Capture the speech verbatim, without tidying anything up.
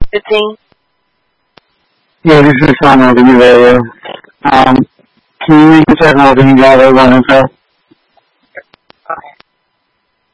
fifteen. Yeah, this is Sean Albany Radio. Um, can you make a check holding you got one info?